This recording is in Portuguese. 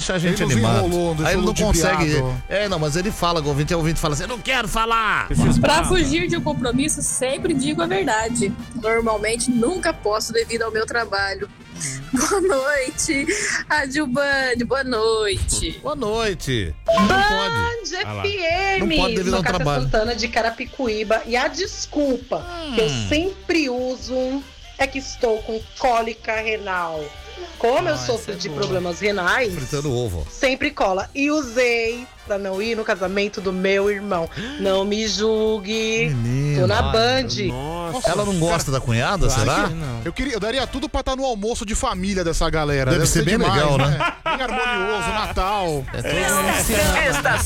deixar a gente Ele nos animado. enrolou, deixou Aí ele não consegue. ludibriado. Não, mas ele fala com o ouvinte fala assim: eu não quero falar. Pra fugir de um compromisso, sempre digo a verdade. Normalmente nunca posso devido ao meu trabalho. Boa noite, Adilbane, boa noite. Boa noite. Não pode. FM, Não pode devido sou ao Cássia trabalho. Santana de Carapicuíba. E a desculpa que eu sempre uso é que estou com cólica renal. Como eu sofro de problemas renais, Fritando ovo. sempre cola. E usei pra não ir no casamento do meu irmão. Não me julgue. Menino. Tô na Band. Nossa, Ela não gosta da cunhada, será? Eu daria tudo pra estar no almoço de família dessa galera. Deve ser bem demais, legal, né? Bem harmonioso, Natal. É todo